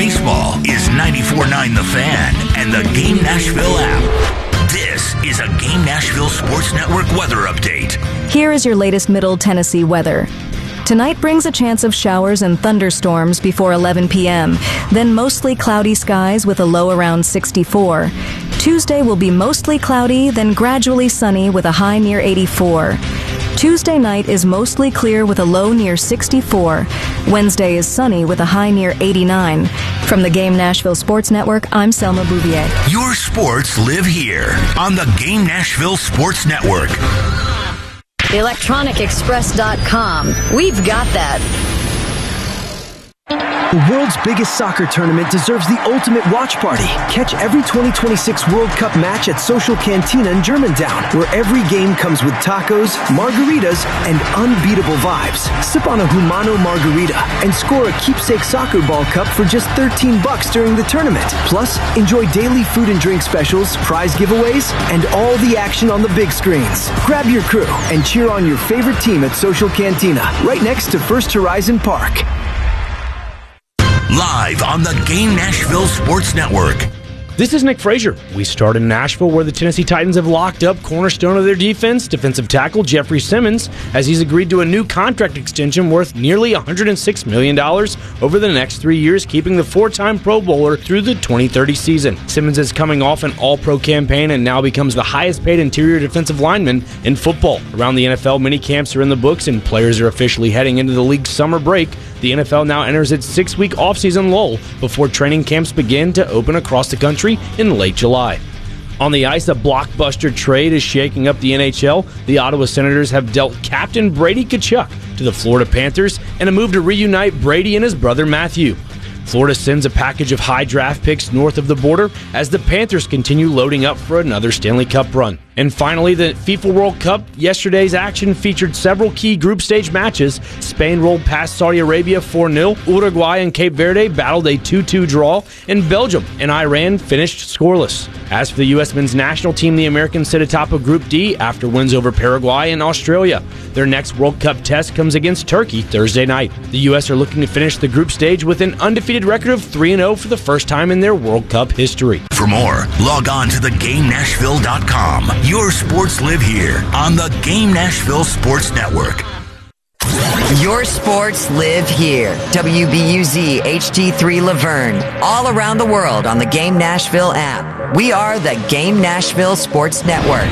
baseball is 94.9 The Fan and the Game Nashville app. This is a Game Nashville Sports Network weather update. Here is your latest Middle Tennessee weather. Tonight brings a chance of showers and thunderstorms before 11 p.m., then mostly cloudy skies with a low around 64. Tuesday will be mostly cloudy, then gradually sunny with a high near 84. Tuesday night is mostly clear with a low near 64. Wednesday is sunny with a high near 89. From the Game Nashville Sports Network, I'm Selma Bouvier. Your sports live here on the Game Nashville Sports Network. ElectronicExpress.com. We've got that. The world's biggest soccer tournament deserves the ultimate watch party. Catch every 2026 World Cup match at Social Cantina in Germantown, where every game comes with tacos, margaritas, and unbeatable vibes. Sip on a Humano margarita and score a keepsake soccer ball cup for just $13 during the tournament. Plus, enjoy daily food and drink specials, prize giveaways, and all the action on the big screens. Grab your crew and cheer on your favorite team at Social Cantina, right next to First Horizon Park. Live on the Game Nashville Sports Network. This is Nick Frazier. We start in Nashville, where the Tennessee Titans have locked up cornerstone of their defense, defensive tackle Jeffrey Simmons, as he's agreed to a new contract extension worth nearly $106 million over the next 3 years, keeping the four-time Pro Bowler through the 2030 season. Simmons is coming off an All-Pro campaign and now becomes the highest-paid interior defensive lineman in football. Around the NFL, mini camps are in the books and players are officially heading into the league's summer break. The NFL now enters its 6-week offseason lull before training camps begin to open across the country in late July. On the ice, a blockbuster trade is shaking up the NHL. The Ottawa Senators have dealt Captain Brady Tkachuk to the Florida Panthers in a move to reunite Brady and his brother Matthew. Florida sends a package of high draft picks north of the border as the Panthers continue loading up for another Stanley Cup run. And finally, the FIFA World Cup. Yesterday's action featured several key group stage matches. Spain rolled past Saudi Arabia 4-0. Uruguay and Cape Verde battled a 2-2 draw. And Belgium and Iran finished scoreless. As for the U.S. men's national team, the Americans sit atop of Group D after wins over Paraguay and Australia. Their next World Cup test comes against Turkey Thursday night. The U.S. are looking to finish the group stage with an undefeated record of 3-0 for the first time in their World Cup history. For more, log on to thegamenashville.com. Your sports live here on the Game Nashville Sports Network. Your sports live here. WBUZ HD3 Laverne. All around the world on the Game Nashville app. We are the Game Nashville Sports Network.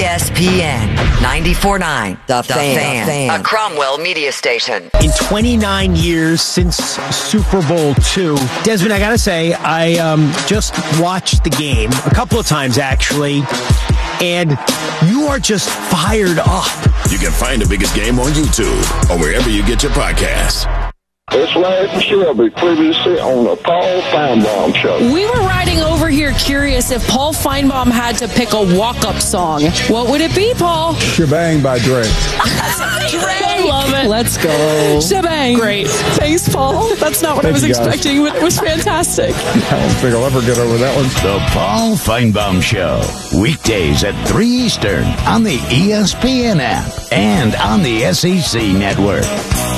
ESPN 94.9 The Fan. A Cromwell media station. In 29 years since Super Bowl II, Desmond, I gotta say, I just watched the game a couple of times, actually. And you are just fired up. You can find the biggest game on YouTube or wherever you get your podcasts. It's Larry Shelby, previously on the Paul Feinbaum Show. We were riding over here curious if Paul Feinbaum had to pick a walk-up song. What would it be, Paul? Shebang by Dre. I love it. Let's go. Shebang. Great. Thanks, Paul. That's not what I was expecting, but it was fantastic. I don't think I'll ever get over that one. The Paul Feinbaum Show. Weekdays at 3 Eastern on the ESPN app and on the SEC Network.